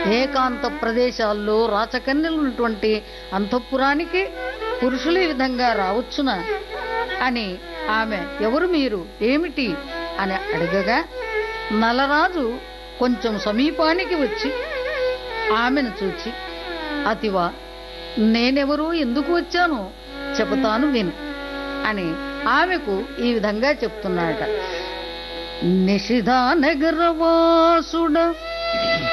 ఏకాంత ప్రదేశాల్లో రాచకన్యలు ఉన్నటువంటి అంతఃపురానికి పురుషులు ఈ విధంగా రావచ్చునా అని ఆమె ఎవరు మీరు ఏమిటి అని అడగగా నలరాజు కొంచెం సమీపానికి వచ్చి ఆమెను చూచి అతివా నేనెవరు ఎందుకు వచ్చానో చెబుతాను విను అని ఆమెకు ఈ విధంగా చెప్తున్నాడట. నిషిధానగరవాసుడ